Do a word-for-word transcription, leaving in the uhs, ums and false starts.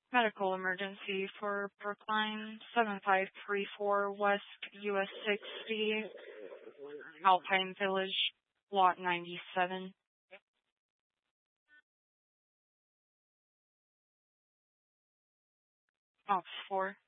Medical emergency for Brookline, seven five three four West U S sixty, Alpine Village, Lot ninety-seven. Ops four.